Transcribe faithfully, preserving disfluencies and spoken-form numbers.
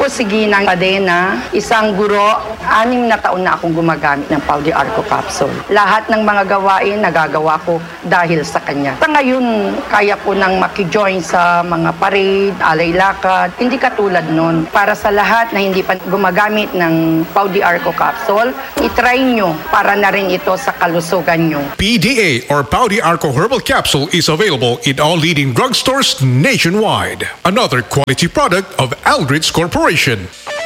Ako si Ginang Padena, isang guro, anim na taon na akong gumagamit ng Pau de Arco capsule. Lahat ng mga gawain nagagawa ko dahil sa kanya. Sa ngayon, kaya ko nang makijoin sa mga parade, alay lakad, hindi katulad nun. Para sa lahat na hindi pa gumagamit ng Pau de Arco capsule, itry nyo para na rin ito sa kalusugan nyo. P D A or Pau de Arco Herbal Capsule is available in all leading drugstores nationwide. Another quality product of Aldrich Corporation.